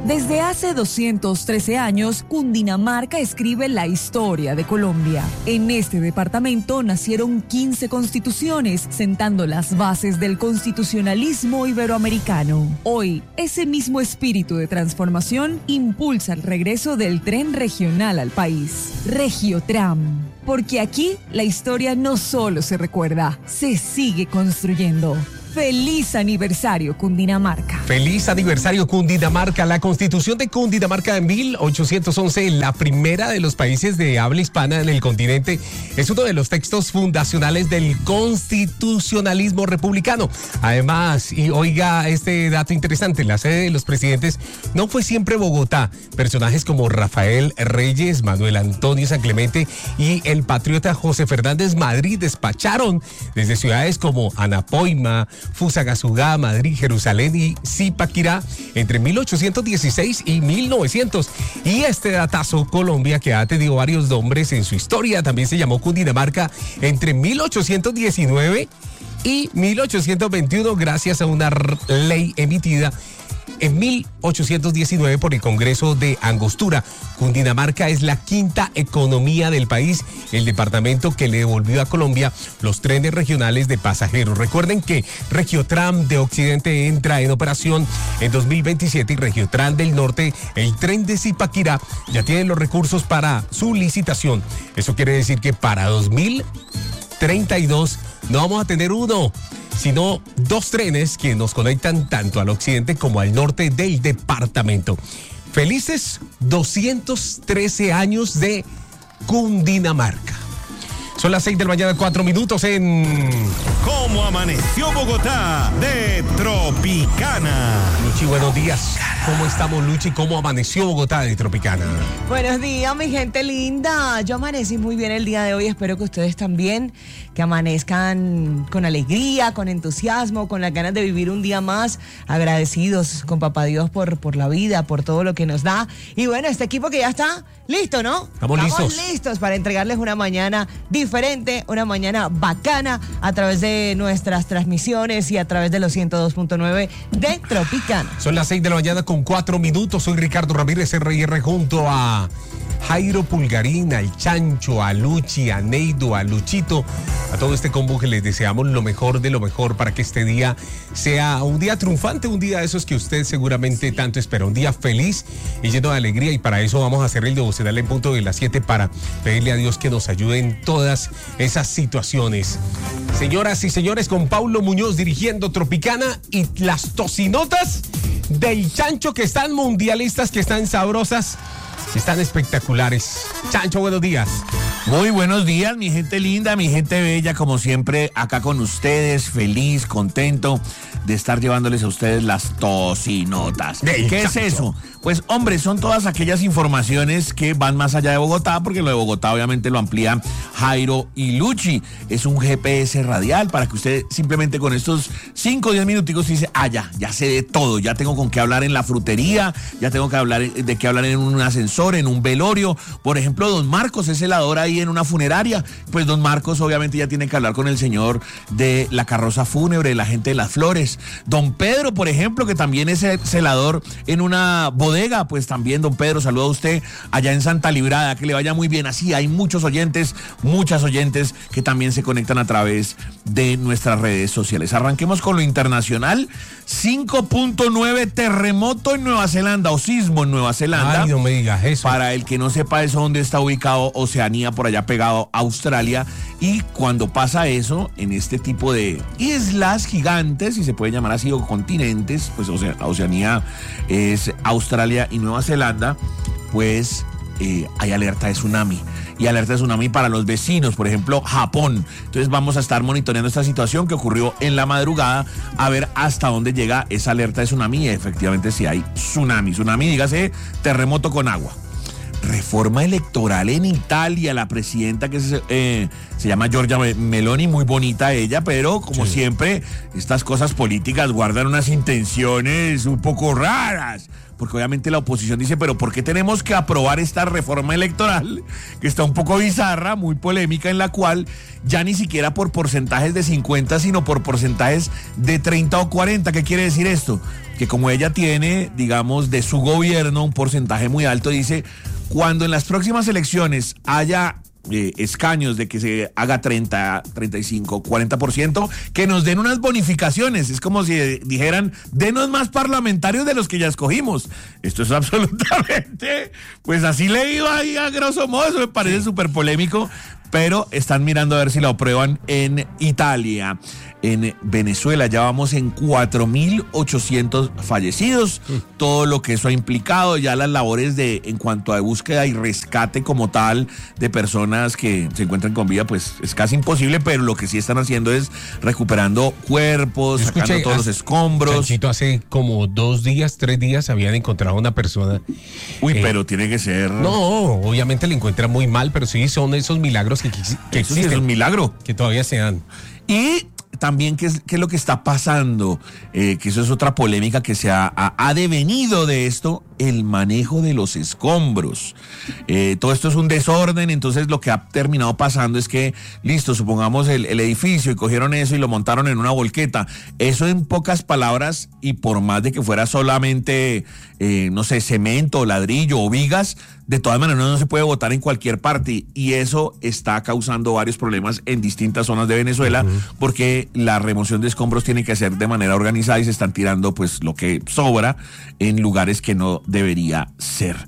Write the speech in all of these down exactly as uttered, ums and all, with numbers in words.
Desde hace doscientos trece años, Cundinamarca escribe la historia de Colombia. En este departamento nacieron quince constituciones, sentando las bases del constitucionalismo iberoamericano. Hoy, ese mismo espíritu de transformación impulsa el regreso del tren regional al país, Regiotram. Porque aquí la historia no solo se recuerda, se sigue construyendo. ¡Feliz aniversario, Cundinamarca! ¡Feliz aniversario, Cundinamarca! La Constitución de Cundinamarca de mil ochocientos once, la primera de los países de habla hispana en el continente, es uno de los textos fundacionales del constitucionalismo republicano. Además, y oiga este dato interesante, la sede de los presidentes no fue siempre Bogotá. Personajes como Rafael Reyes, Manuel Antonio San Clemente y el patriota José Fernández Madrid despacharon desde ciudades como Anapoima, Fusagasugá, Madrid, Jerusalén y Zipaquirá entre mil ochocientos dieciséis y mil novecientos. Y este datazo, Colombia, que ha tenido varios nombres en su historia, también se llamó Cundinamarca entre mil ochocientos diecinueve y mil ochocientos veintiuno gracias a una ley emitida en mil ochocientos diecinueve por el Congreso de Angostura. Cundinamarca es la quinta economía del país, el departamento que le devolvió a Colombia los trenes regionales de pasajeros. Recuerden que Regiotram de Occidente entra en operación en dos mil veintisiete y Regiotram del Norte, el tren de Zipaquirá, ya tiene los recursos para su licitación. Eso quiere decir que para dos mil treinta y dos no vamos a tener uno, sino dos trenes que nos conectan tanto al occidente como al norte del departamento. Felices doscientos trece años de Cundinamarca. Son las seis de la mañana, cuatro minutos en... ¿Cómo amaneció Bogotá? De Tropicana. Luchi, buenos días. ¿Cómo estamos, Luchi? ¿Cómo amaneció Bogotá de Tropicana? Buenos días, mi gente linda. Yo amanecí muy bien el día de hoy. Espero que ustedes también, que amanezcan con alegría, con entusiasmo, con las ganas de vivir un día más, agradecidos con Papá Dios por, por la vida, por todo lo que nos da. Y bueno, este equipo que ya está listo, ¿no? Estamos, Estamos listos. listos para entregarles una mañana diferente, una mañana bacana a través de nuestras transmisiones y a través de los ciento dos punto nueve de Tropicana. Son las seis de la mañana con cuatro minutos. Soy Ricardo Ramírez, R I R, junto a Jairo Pulgarín, al Chancho, a Luchi, a Neido, a Luchito, a todo este combo que les deseamos lo mejor de lo mejor para que este día sea un día triunfante, un día de esos que usted seguramente tanto espera, un día feliz y lleno de alegría, y para eso vamos a hacer el devocional en punto de las siete para pedirle a Dios que nos ayude en todas esas situaciones. Señoras y señores, con Paulo Muñoz dirigiendo Tropicana y las tocinotas del Chancho, que están mundialistas, que están sabrosas, están espectaculares. Chancho, buenos días. Muy buenos días, mi gente linda, mi gente bella, como siempre, acá con ustedes, feliz, contento de estar llevándoles a ustedes las tocinotas. ¿Qué Chancho. es eso? Pues, hombre, son todas aquellas informaciones que van más allá de Bogotá, porque lo de Bogotá obviamente lo amplía Jairo y Luchi. Es un G P S radial para que usted simplemente con estos cinco o diez minuticos dice, ah, ya, ya sé de todo, ya tengo con qué hablar en la frutería, ya tengo que hablar de qué hablar en un ascensor, en un velorio. Por ejemplo, don Marcos es celador ahí en una funeraria, pues don Marcos obviamente ya tiene que hablar con el señor de la carroza fúnebre, la gente de las flores. Don Pedro, por ejemplo, que también es celador en una bodega, pues también, don Pedro, saluda a usted allá en Santa Librada, que le vaya muy bien. Así hay muchos oyentes, muchas oyentes que también se conectan a través de nuestras redes sociales. Arranquemos con lo internacional. cinco punto nueve terremoto en Nueva Zelanda, o sismo en Nueva Zelanda. Ay, no me digas eso. Para el que no sepa eso, dónde está ubicado Oceanía, por allá pegado a Australia. Y cuando pasa eso, en este tipo de islas gigantes, si se puede llamar así, o continentes, pues o sea, Oceanía es Australia y Nueva Zelanda, pues eh, hay alerta de tsunami. Y alerta de tsunami para los vecinos, por ejemplo, Japón. Entonces vamos a estar monitoreando esta situación que ocurrió en la madrugada, a ver hasta dónde llega esa alerta de tsunami, y efectivamente si hay tsunami. Tsunami, dígase, terremoto con agua. Reforma electoral en Italia, la presidenta que se, eh, se llama Giorgia Meloni, muy bonita ella, pero como sí. siempre, estas cosas políticas guardan unas intenciones un poco raras, porque obviamente la oposición dice, pero ¿por qué tenemos que aprobar esta reforma electoral que está un poco bizarra, muy polémica, en la cual ya ni siquiera por porcentajes de cincuenta, sino por porcentajes de treinta o cuarenta? ¿Qué quiere decir esto? que como ella tiene, digamos, de su gobierno un porcentaje muy alto, dice, cuando en las próximas elecciones haya Eh, escaños de que se haga treinta, treinta y cinco, cuarenta por ciento, que nos den unas bonificaciones. Es como si dijeran, denos más parlamentarios de los que ya escogimos. Esto es absolutamente, pues así leído ahí a grosso modo, eso me parece súper polémico, pero están mirando a ver si lo aprueban en Italia. En Venezuela ya vamos en cuatro mil ochocientos fallecidos, mm. todo lo que eso ha implicado, ya las labores de en cuanto a búsqueda y rescate como tal de personas que se encuentran con vida, pues es casi imposible, pero lo que sí están haciendo es recuperando cuerpos, Escuché, sacando todos hace, los escombros. Chanchito, hace como dos días, tres días habían encontrado a una persona. Uy, eh, pero tiene que ser... No, obviamente le encuentran muy mal, pero sí son esos milagros que, que, que Eso sí existen. es un milagro. Que todavía se dan. Y también qué es, qué es lo que está pasando, eh, que eso es otra polémica que se ha, ha, ha devenido de esto, el manejo de los escombros. Eh, todo esto es un desorden, entonces lo que ha terminado pasando es que, listo, supongamos el, el edificio y cogieron eso y lo montaron en una volqueta. Eso en pocas palabras, y por más de que fuera solamente, eh, no sé, cemento, ladrillo o vigas, de todas maneras no se puede botar en cualquier parte, y eso está causando varios problemas en distintas zonas de Venezuela, uh-huh. porque la remoción de escombros tiene que ser de manera organizada y se están tirando pues lo que sobra en lugares que no debería ser.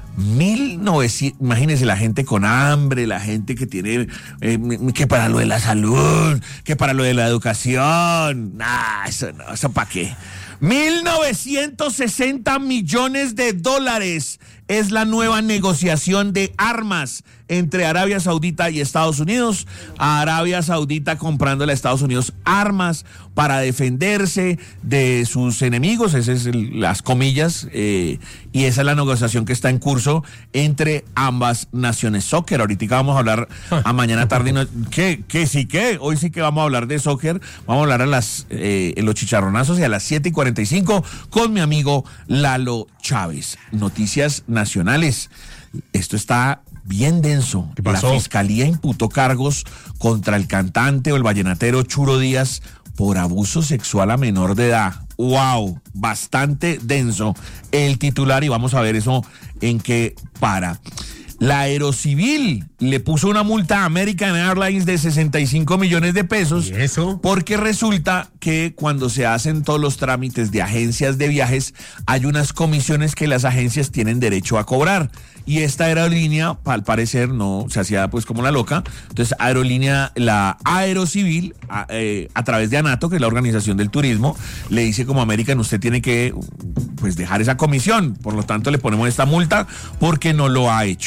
mil novecientos, imagínense la gente con hambre, la gente que tiene eh, que para lo de la salud, que para lo de la educación, nah, eso no, eso para qué. mil novecientos sesenta millones de dólares es la nueva negociación de armas entre Arabia Saudita y Estados Unidos. A Arabia Saudita comprándole a Estados Unidos armas para defenderse de sus enemigos, esas es el, las comillas, eh, y esa es la negociación que está en curso entre ambas naciones. Soccer, ahorita vamos a hablar a mañana tarde, no, ¿qué? ¿Qué? Sí, ¿qué? Hoy sí que vamos a hablar de soccer, vamos a hablar a las, eh, en los chicharronazos y a las siete y cuarenta y cinco con mi amigo Lalo Chávez. Noticias nacionales. Esto está bien denso. ¿Qué pasó? La fiscalía imputó cargos contra el cantante o el vallenatero Churo Díaz por abuso sexual a menor de edad. ¡Wow! Bastante denso el titular, y vamos a ver eso en qué para. La Aerocivil le puso una multa a American Airlines de sesenta y cinco millones de pesos. ¿Y eso? Porque resulta que cuando se hacen todos los trámites de agencias de viajes, hay unas comisiones que las agencias tienen derecho a cobrar. Y esta aerolínea, al parecer, no se hacía pues como la loca. Entonces, aerolínea, la Aerocivil, a, eh, a través de ANATO, que es la organización del turismo, le dice como American, usted tiene que pues dejar esa comisión. Por lo tanto, le ponemos esta multa porque no lo ha hecho.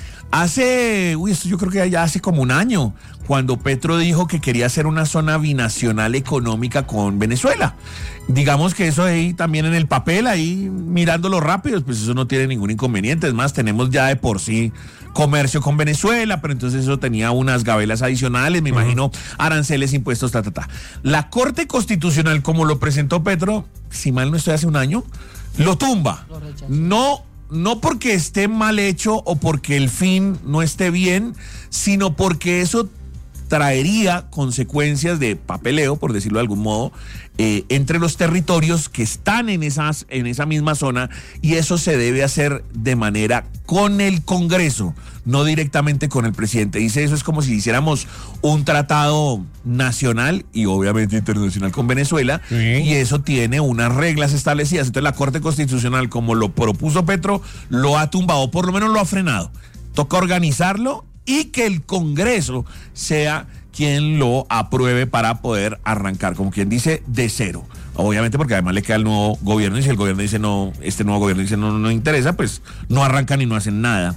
Hace, uy, esto yo creo que ya hace como un año, cuando Petro dijo que quería hacer una zona binacional económica con Venezuela. Digamos que eso ahí también en el papel, ahí mirándolo rápido, pues eso no tiene ningún inconveniente. Es más, tenemos ya de por sí comercio con Venezuela, pero entonces eso tenía unas gabelas adicionales, me uh-huh. imagino, aranceles, impuestos, ta, ta, ta. La Corte Constitucional, como lo presentó Petro, si mal no estoy, hace un año, lo tumba. Lo no No porque esté mal hecho o porque el fin no esté bien, sino porque eso traería consecuencias de papeleo, por decirlo de algún modo, eh, entre los territorios que están en, esas, en esa misma zona, y eso se debe hacer de manera con el Congreso, no directamente con el presidente. Dice, eso es como si hiciéramos un tratado nacional y obviamente internacional con Venezuela, sí. Y eso tiene unas reglas establecidas. Entonces la Corte Constitucional, como lo propuso Petro, lo ha tumbado, por lo menos lo ha frenado. Toca organizarlo y que el Congreso sea quien lo apruebe para poder arrancar, como quien dice, de cero. Obviamente porque además le queda al nuevo gobierno, y si el gobierno dice no, este nuevo gobierno dice no, no interesa, pues no arrancan y no hacen nada.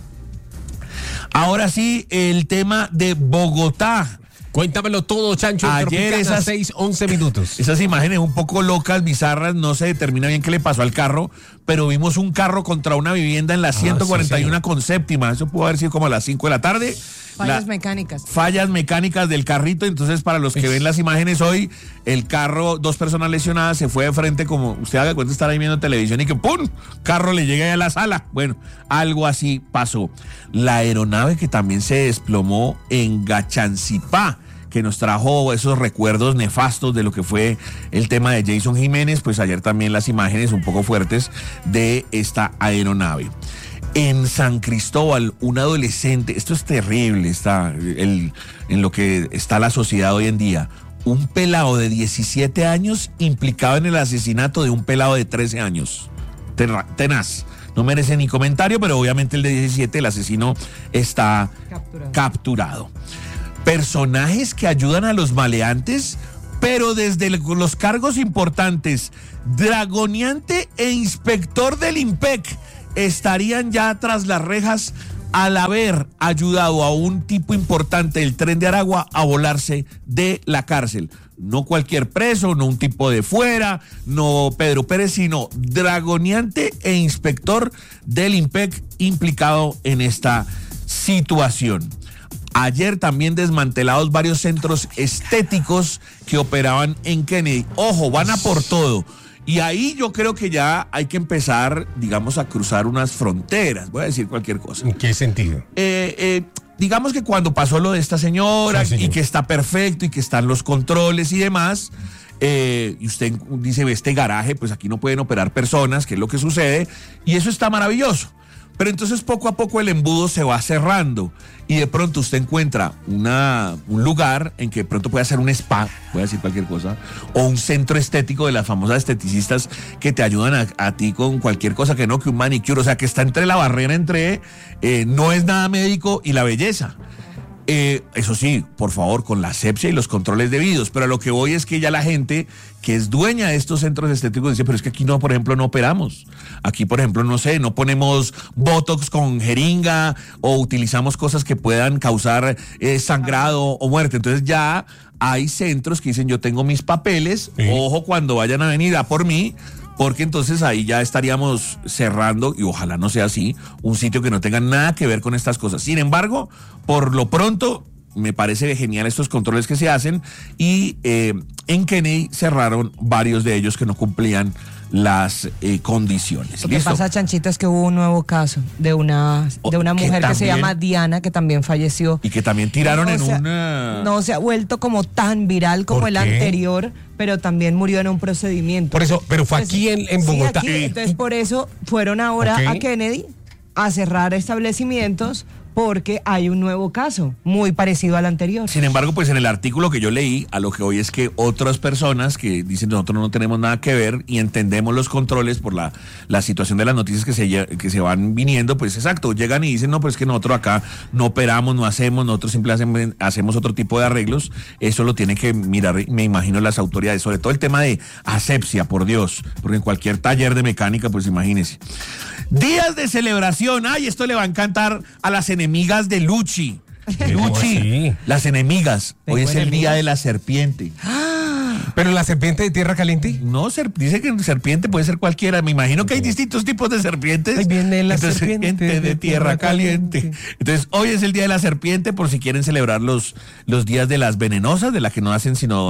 Ahora sí, el tema de Bogotá. Cuéntamelo todo, Chancho. Ayer esas seis, once minutos. Esas imágenes un poco locas, bizarras, no se determina bien qué le pasó al carro, pero vimos un carro contra una vivienda en la ciento cuarenta y uno ah, sí, sí. con séptima. Eso pudo haber sido como a las cinco de la tarde. Fallas la, mecánicas. Fallas mecánicas del carrito. Entonces, para los que ven las imágenes hoy, el carro, dos personas lesionadas, se fue de frente, como usted haga cuenta estar ahí viendo televisión y que ¡pum! Carro le llega a la sala. Bueno, algo así pasó. La aeronave que también se desplomó en Gachancipá, que nos trajo esos recuerdos nefastos de lo que fue el tema de Jason Jiménez, pues ayer también las imágenes un poco fuertes de esta aeronave. En San Cristóbal, un adolescente, esto es terrible, está el, en lo que está la sociedad hoy en día, un pelado de diecisiete años implicado en el asesinato de un pelado de trece años. Tenaz. No merece ni comentario, pero obviamente el de diecisiete, el asesino, está capturado. capturado. Personajes que ayudan a los maleantes, pero desde los cargos importantes, Dragoneante e inspector del IMPEC, estarían ya tras las rejas al haber ayudado a un tipo importante del Tren de Aragua a volarse de la cárcel. No cualquier preso, no un tipo de fuera, no Pedro Pérez, sino Dragoneante e inspector del IMPEC implicado en esta situación. Ayer también desmantelados varios centros estéticos que operaban en Kennedy. Ojo, van a por todo. Y ahí yo creo que ya hay que empezar, digamos, a cruzar unas fronteras. Voy a decir cualquier cosa. ¿En qué sentido? Eh, eh, digamos que cuando pasó lo de esta señora, sí, y que está perfecto y que están los controles y demás, eh, y usted dice, este garaje, pues aquí no pueden operar personas, que es lo que sucede, y eso está maravilloso. Pero entonces poco a poco el embudo se va cerrando y de pronto usted encuentra una, un lugar en que de pronto puede hacer un spa, voy a decir cualquier cosa, o un centro estético de las famosas esteticistas que te ayudan a, a ti con cualquier cosa que no, que un manicure, o sea que está entre la barrera entre eh, no es nada médico y la belleza. Eh, eso sí, por favor, con la asepsia y los controles debidos, pero a lo que voy es que ya la gente que es dueña de estos centros estéticos dice, pero es que aquí no, por ejemplo, no operamos. Aquí, por ejemplo, no sé, no ponemos botox con jeringa o utilizamos cosas que puedan causar eh, sangrado o muerte. Entonces ya hay centros que dicen, yo tengo mis papeles, sí. Ojo cuando vayan a venir a por mí, porque entonces ahí ya estaríamos cerrando, y ojalá no sea así, un sitio que no tenga nada que ver con estas cosas. Sin embargo, por lo pronto, me parece genial estos controles que se hacen, y eh, en Kennedy cerraron varios de ellos que no cumplían las eh, condiciones. Lo que ¿Listo? pasa, Chanchito, es que hubo un nuevo caso de una, de una mujer que, también, que se llama Diana, que también falleció. Y que también tiraron no en sea, una... No se ha vuelto como tan viral como el anterior, pero también murió en un procedimiento. Por eso, pero fue entonces, aquí en, en Bogotá. Sí, aquí, entonces por eso fueron ahora okay. a Kennedy a cerrar establecimientos, porque hay un nuevo caso, muy parecido al anterior. Sin embargo, pues en el artículo que yo leí, a lo que hoy es que otras personas que dicen nosotros no tenemos nada que ver y entendemos los controles por la, la situación de las noticias que se, que se van viniendo, pues exacto, llegan y dicen, no, pues es que nosotros acá no operamos, no hacemos, nosotros simplemente hacemos otro tipo de arreglos. Eso lo tienen que mirar, me imagino, las autoridades, sobre todo el tema de asepsia, por Dios, porque en cualquier taller de mecánica, pues imagínense. Días de celebración, ay, esto le va a encantar a las enemigas de Luchi. Luchi, las enemigas. Hoy es el día de la serpiente. ¿Pero la serpiente de tierra caliente? No, ser, dice que serpiente puede ser cualquiera. Me imagino que hay distintos tipos de serpientes. Ahí viene la Entonces, serpiente de, de tierra caliente. caliente. Entonces, hoy es el día de la serpiente, por si quieren celebrar los, los días de las venenosas, de las que no hacen sino...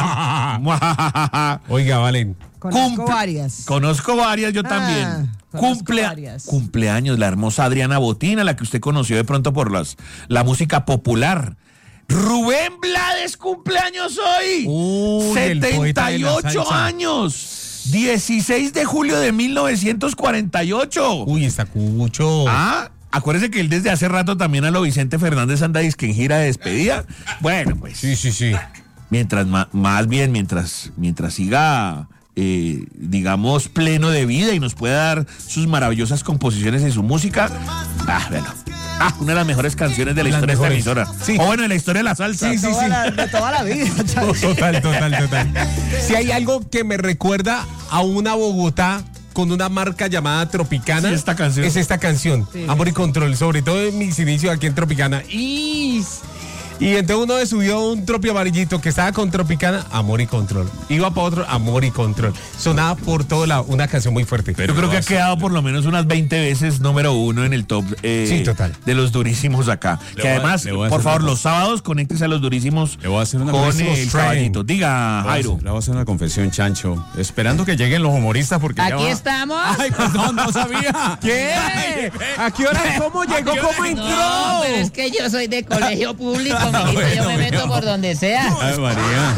Oiga, Valen. Conozco Cumple, varias. Conozco varias, yo ah, también. Cumple, varias. Cumpleaños, la hermosa Adriana Botín, a la que usted conoció de pronto por las, la música popular. Rubén Blades, cumpleaños hoy. Uy, setenta y ocho años. dieciséis de julio de mil novecientos cuarenta y ocho. Uy, está cucho. Ah, acuérdese que él desde hace rato también a lo Vicente Fernández anda disque en gira de despedida. Bueno, pues. Sí, sí, sí. Mientras, más, más bien, mientras, mientras siga... Eh, digamos, pleno de vida y nos puede dar sus maravillosas composiciones en su música. Ah, bueno. Ah, una de las mejores canciones de la las historia mejores. de esta emisora. Sí. O bueno, de la historia de la salsa. Sí, sí, sí. La, de toda la vida. Total, total, total. Si hay algo que me recuerda a una Bogotá con una marca llamada Tropicana, sí, esta canción. es esta canción, sí. Amor y Control, sobre todo en mis inicios aquí en Tropicana. Y... Y entonces uno subió un tropio amarillito que estaba con Tropicana, Amor y Control. Iba para otro, Amor y Control. Sonaba por todo lado, una canción muy fuerte. Pero yo creo que ha quedado por lo menos unas veinte veces número uno en el top eh, sí, total. de los durísimos acá. Le que además, a, por favor, una... los sábados conéctese a los durísimos le voy a hacer una con el caballito. Diga, le Jairo. A, le voy a hacer una confesión, Chancho. Esperando que lleguen los humoristas porque aquí ya va... estamos. Ay, perdón, no sabía. ¿Qué? ¿A qué hora? ¿Cómo llegó? ¿Cómo entró? No, pero es que yo soy de colegio público. mijito, yo me meto por donde sea. Ay, María.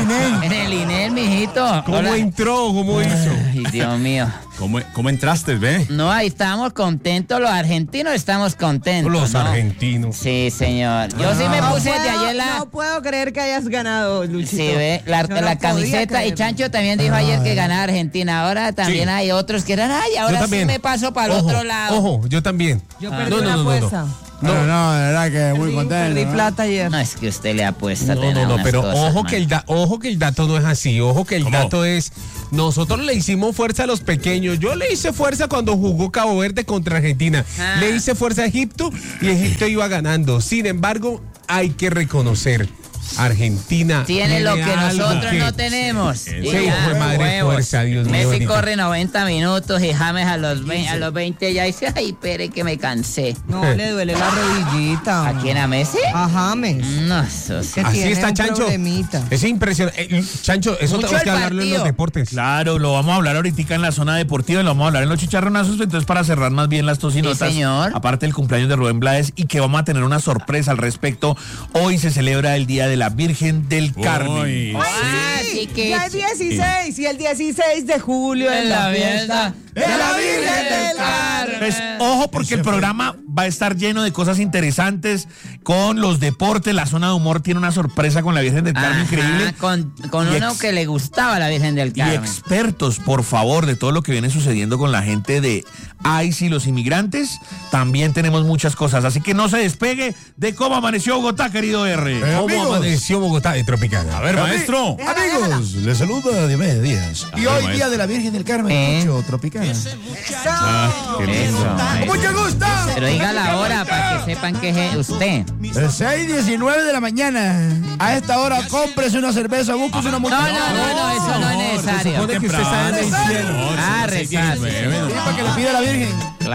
En el INEL, mijito. ¿Cómo Hola. entró? ¿Cómo hizo? Ay, Dios mío. ¿Cómo, cómo entraste, ve? No, ahí estamos contentos, los argentinos estamos contentos. Los ¿no? argentinos. Sí, señor. Yo sí me No puse puedo, de ayer la... no puedo creer que hayas ganado, Luchito. Sí, ve, la, Yo no la podía camiseta. Y creerlo. Chancho también dijo ayer que ganaba Argentina. Ahora también Sí. hay otros que eran, ay, Yo ahora sí también. me paso para el Ojo, otro lado. Ojo, yo también. Yo Ah. perdí No, no, una no, no, no. apuesta. No, no, de verdad que muy Perdí- contento. Perdí ¿no? plata ayer. No, es que usted le apuesta. No, tener no, no, unas pero cosas, ojo man. que, el da- ojo que el dato no es así, ojo que el ¿Cómo? dato es, nosotros le hicimos fuerza a los pequeños, yo le hice fuerza cuando jugó Cabo Verde contra Argentina, Ah. le hice fuerza a Egipto y Egipto iba ganando, sin embargo, hay que reconocer, Argentina Tiene lo que algo nosotros que- no tenemos. Sí, Y sí, ya, hijo de madre, huevos. fuerza, Dios mío, Messi bendito. corre noventa minutos y James a los veinte, a los veinte ya dice, ay, pere que me cansé. No, le duele la rodillita. ¿A quién, a Messi? A James. No, eso sí. Que Así tiene está un Chancho, problemita. es impresionante, Eh, Chancho, eso Mucho tenemos que el hablarlo en los partido. deportes. Claro, lo vamos a hablar ahorita en la zona deportiva y lo vamos a hablar en los chicharronazos. Entonces, para cerrar más bien las tocinotas, Sí, señor. aparte del cumpleaños de Rubén Blades y que vamos a tener una sorpresa al respecto. Hoy se celebra el Día de la Virgen del Carmen. Uy, Ah, sí que Ya es dieciséis y el dieciséis de julio es la fiesta de la Virgen del Carmen. Pues, ojo, porque el programa va a estar lleno de cosas interesantes con los deportes. La zona de humor tiene una sorpresa con la Virgen del Carmen Ajá, increíble. con, con Y uno ex- que le gustaba a la Virgen del Y Carmen. expertos, por favor, de todo lo que viene sucediendo con la gente de I C E y los inmigrantes. También tenemos muchas cosas. Así que no se despegue de cómo amaneció Bogotá, querido R. ¿Cómo amigos. amaneció Bogotá de Tropicana? A ver, maestro. Amigos, les saluda Diomedes Díaz. Y ver, hoy, maestro. Día de la Virgen del Carmen, ¿Eh? mucho tropicana. Ah, qué lindo. Eso, ¡Con mucho gusto! pero diga la hora para que sepan que es usted. seis diecinueve de la mañana. A esta hora, cómprese una cerveza, búsquese una No, multa. no, no, no, eso no es necesario. supone que usted está en el cielo. Ah, rezar. Sí, para que le pida a la Virgen.